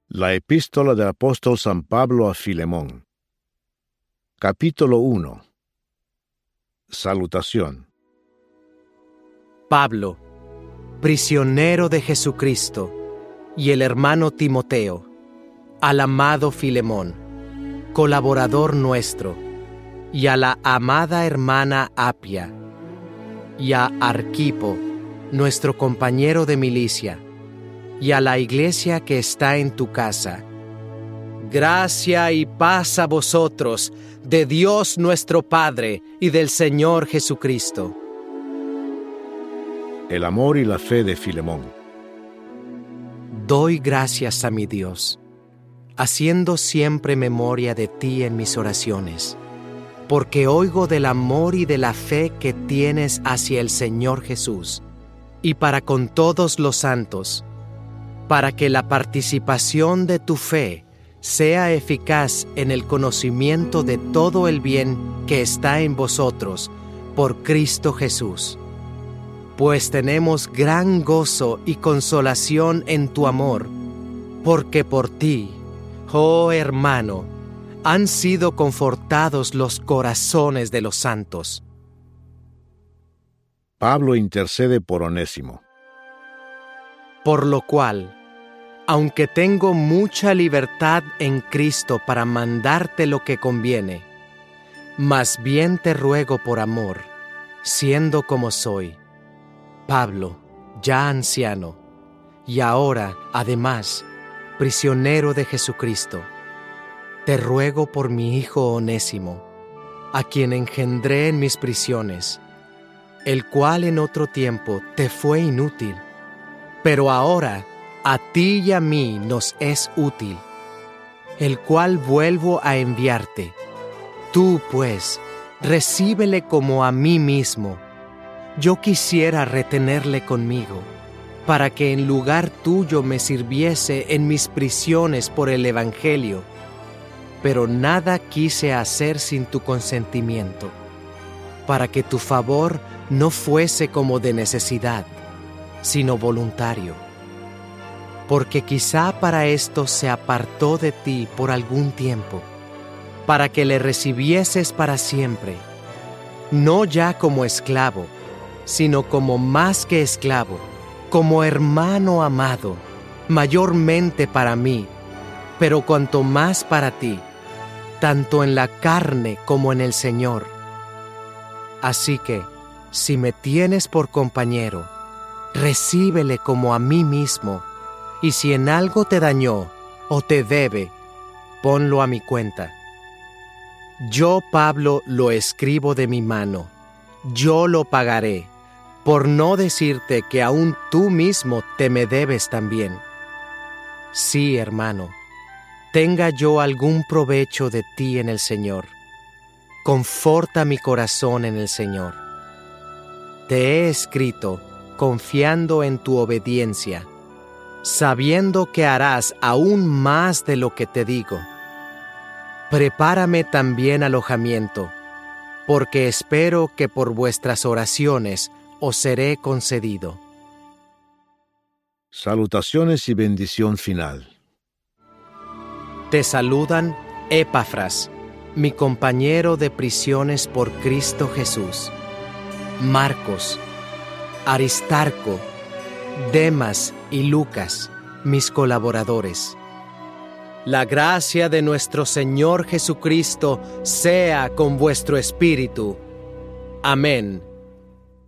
La epístola del apóstol San Pablo a Filemón. Capítulo 1. Salutación. Pablo, prisionero de Jesucristo, y el hermano Timoteo, al amado Filemón, colaborador nuestro, y a la amada hermana Apia, y a Arquipo, nuestro compañero de milicia, y a la iglesia que está en tu casa. Gracia y paz a vosotros, de Dios nuestro Padre y del Señor Jesucristo. El amor y la fe de Filemón. Doy gracias a mi Dios, haciendo siempre memoria de ti en mis oraciones, porque oigo del amor y de la fe que tienes hacia el Señor Jesús, y para con todos los santos, para que la participación de tu fe sea eficaz en el conocimiento de todo el bien que está en vosotros, por Cristo Jesús. Pues tenemos gran gozo y consolación en tu amor, porque por ti, oh hermano, han sido confortados los corazones de los santos. Pablo intercede por Onésimo. Por lo cual, aunque tengo mucha libertad en Cristo para mandarte lo que conviene, más bien te ruego por amor, siendo como soy, Pablo, ya anciano, y ahora, además, prisionero de Jesucristo, te ruego por mi hijo Onésimo, a quien engendré en mis prisiones, el cual en otro tiempo te fue inútil, pero ahora a ti y a mí nos es útil, el cual vuelvo a enviarte. Tú, pues, recíbele como a mí mismo. Yo quisiera retenerle conmigo, para que en lugar tuyo me sirviese en mis prisiones por el Evangelio, pero nada quise hacer sin tu consentimiento, para que tu favor no fuese como de necesidad, sino voluntario. Porque quizá para esto se apartó de ti por algún tiempo, para que le recibieses para siempre, no ya como esclavo, sino como más que esclavo, como hermano amado, mayormente para mí, pero cuanto más para ti, tanto en la carne como en el Señor. Así que, si me tienes por compañero, recíbele como a mí mismo, y si en algo te dañó o te debe, ponlo a mi cuenta. Yo, Pablo, lo escribo de mi mano, yo lo pagaré, por no decirte que aún tú mismo te me debes también. Sí, hermano, tenga yo algún provecho de ti en el Señor. Conforta mi corazón en el Señor. Te he escrito confiando en tu obediencia, sabiendo que harás aún más de lo que te digo. Prepárame también alojamiento, porque espero que por vuestras oraciones os seré concedido. Salutaciones y bendición final. Te saludan Epafras, mi compañero de prisiones por Cristo Jesús, Marcos, Aristarco, Demas y Lucas, mis colaboradores. La gracia de nuestro Señor Jesucristo sea con vuestro espíritu. Amén.